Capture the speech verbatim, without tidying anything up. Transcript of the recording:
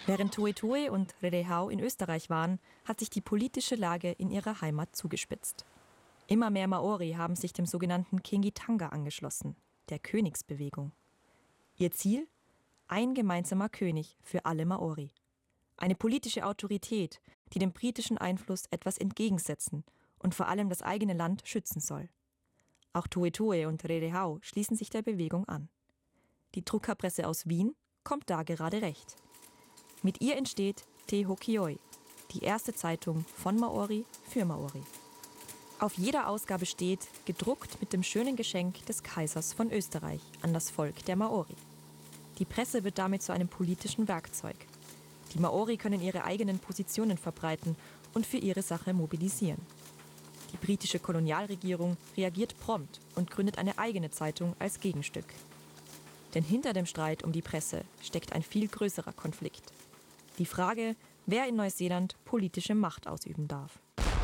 Während Tuʻetuʻe und Rerehau in Österreich waren, hat sich die politische Lage in ihrer Heimat zugespitzt. Immer mehr Maori haben sich dem sogenannten Kingitanga angeschlossen, der Königsbewegung. Ihr Ziel? Ein gemeinsamer König für alle Maori. Eine politische Autorität, die dem britischen Einfluss etwas entgegensetzen und vor allem das eigene Land schützen soll. Auch Tuʻetuʻe und Rerehau schließen sich der Bewegung an. Die Druckerpresse aus Wien kommt da gerade recht. Mit ihr entsteht Te Hokioi, die erste Zeitung von Maori für Maori. Auf jeder Ausgabe steht, gedruckt mit dem schönen Geschenk des Kaisers von Österreich an das Volk der Maori. Die Presse wird damit zu einem politischen Werkzeug. Die Maori können ihre eigenen Positionen verbreiten und für ihre Sache mobilisieren. Die britische Kolonialregierung reagiert prompt und gründet eine eigene Zeitung als Gegenstück. Denn hinter dem Streit um die Presse steckt ein viel größerer Konflikt. Die Frage, wer in Neuseeland politische Macht ausüben darf.